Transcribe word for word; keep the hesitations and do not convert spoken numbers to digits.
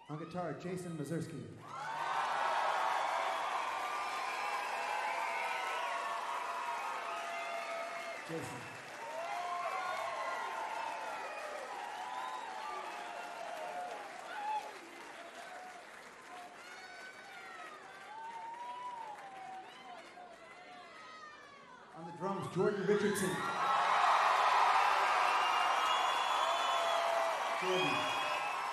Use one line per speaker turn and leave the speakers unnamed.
On guitar, Jason Mazursky. Jason. On the drums, Jordan Richardson. Jordan.